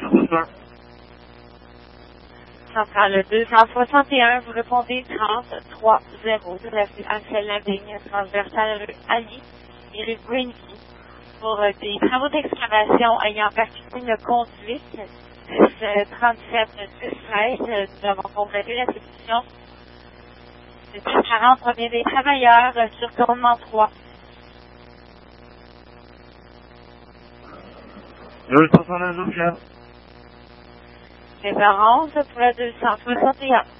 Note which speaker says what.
Speaker 1: Centrale 261, vous répondez 30-3-0 de la rue Axel-Lavigne, transversale rue Ali et rue Greenview pour des travaux d'excavation ayant percuté une conduite 37-13. Nous avons complété l'attribution. Le 240 provient des travailleurs sur tournement 3.
Speaker 2: 269,
Speaker 1: Référence pour la 261.